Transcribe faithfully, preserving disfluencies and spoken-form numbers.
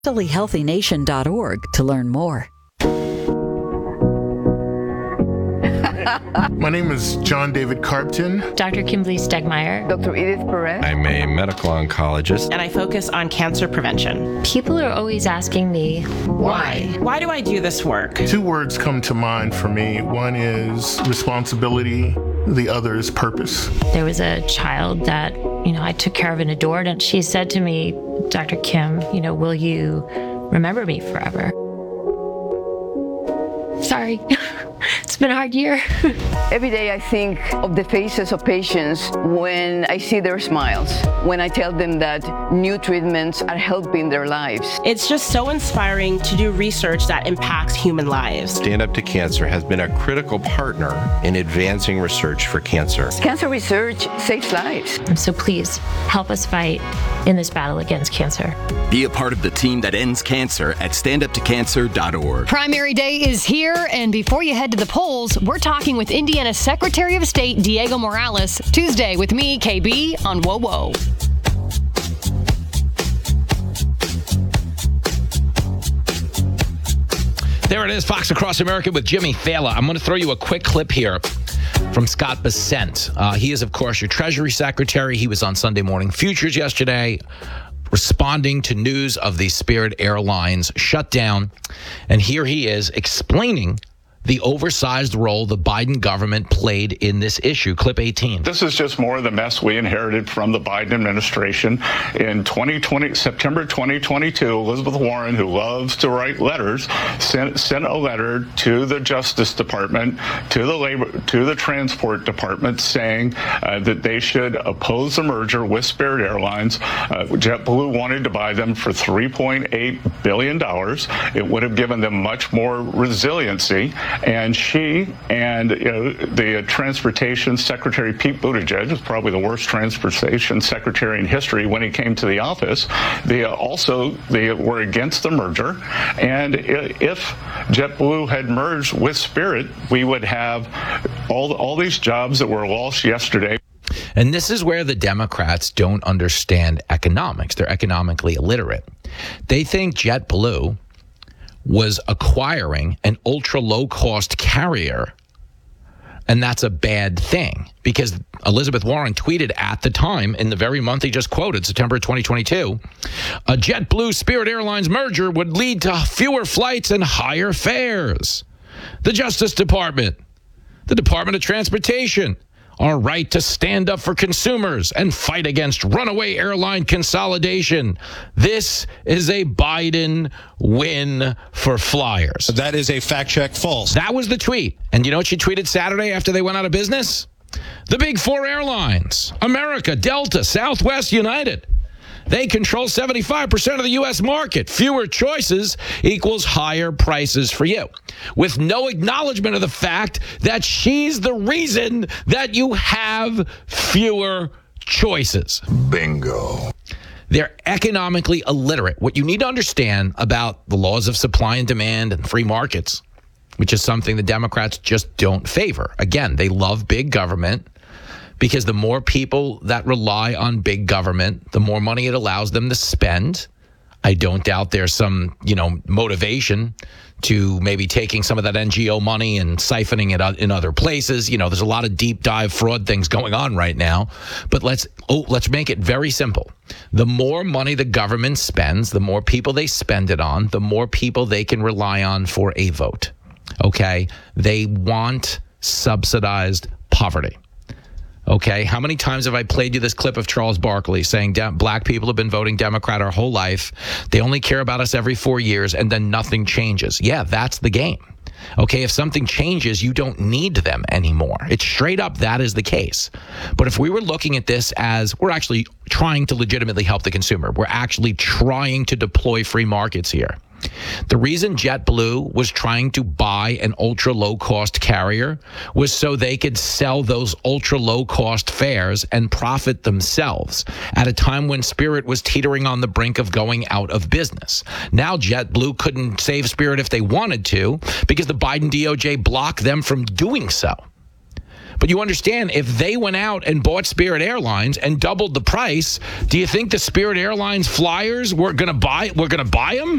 mentally healthy nation dot org to learn more. My name is John David Carpton. Doctor Kimberly Stegmeyer. Doctor Edith Perez. I'm a medical oncologist. And I focus on cancer prevention. People are always asking me, why? Why do I do this work? Two words come to mind for me. One is responsibility. The other is purpose. There was a child that, you know, I took care of and adored, and she said to me, Doctor Kim, you know, will you remember me forever? Sorry. It's been a hard year. Every day I think of the faces of patients when I see their smiles, when I tell them that new treatments are helping their lives. It's just so inspiring to do research that impacts human lives. Stand Up to Cancer has been a critical partner in advancing research for cancer. Cancer research saves lives. So please help us fight in this battle against cancer. Be a part of the team that ends cancer at stand up to cancer dot org. Primary day is here, and before you head to the polls, we're talking with Indiana's Secretary of State, Diego Morales, Tuesday with me, K B, on Whoa Whoa. There it is, Fox Across America with Jimmy Fallon. I'm going to throw you a quick clip here from Scott Bessent. Uh, he is, of course, your Treasury Secretary. He was on Sunday Morning Futures yesterday, responding to news of the Spirit Airlines shutdown. And here he is explaining the oversized role the Biden government played in this issue. Clip eighteen. This is just more of the mess we inherited from the Biden administration. In twenty twenty, September twenty twenty-two, Elizabeth Warren, who loves to write letters, sent, sent a letter to the Justice Department, to the Labor, to the Transport Department, saying uh, that they should oppose the merger with Spirit Airlines. Uh, JetBlue wanted to buy them for three point eight billion dollars. It would have given them much more resiliency. And she and you know, the Transportation Secretary Pete Buttigieg, who's probably the worst transportation secretary in history when he came to the office, they also they were against the merger. And if JetBlue had merged with Spirit, we would have all all these jobs that were lost yesterday. And this is where the Democrats don't understand economics. They're economically illiterate. They think JetBlue was acquiring an ultra low cost carrier, and that's a bad thing because Elizabeth Warren tweeted at the time, in the very month he just quoted, September twenty twenty-two, a JetBlue Spirit Airlines merger would lead to fewer flights and higher fares. The Justice Department, the Department of Transportation, our right to stand up for consumers and fight against runaway airline consolidation. This is a Biden win for flyers. That is a fact check false. That was the tweet. And you know what she tweeted Saturday after they went out of business? The big four airlines, America, Delta, Southwest, United. They control seventy-five percent of the U S market. Fewer choices equals higher prices for you. With no acknowledgement of the fact that she's the reason that you have fewer choices. Bingo. They're economically illiterate. What you need to understand about the laws of supply and demand and free markets, which is something the Democrats just don't favor. Again, they love big government, because the more people that rely on big government, the more money it allows them to spend. I don't doubt there's some, you know, motivation to maybe taking some of that N G O money and siphoning it in other places. You know, there's a lot of deep dive fraud things going on right now. But let's oh, let's make it very simple. The more money the government spends, the more people they spend it on, the more people they can rely on for a vote. Okay? They want subsidized poverty. Okay, how many times have I played you this clip of Charles Barkley saying de- black people have been voting Democrat our whole life. They only care about us every four years and then nothing changes. Yeah, that's the game. Okay, if something changes, you don't need them anymore. It's straight up, that is the case. But if we were looking at this as we're actually trying to legitimately help the consumer, we're actually trying to deploy free markets here. The reason JetBlue was trying to buy an ultra low cost carrier was so they could sell those ultra low cost fares and profit themselves at a time when Spirit was teetering on the brink of going out of business. Now JetBlue couldn't save Spirit if they wanted to because the Biden D O J blocked them from doing so. But you understand, if they went out and bought Spirit Airlines and doubled the price, do you think the Spirit Airlines flyers were going to buy? We're going to buy them?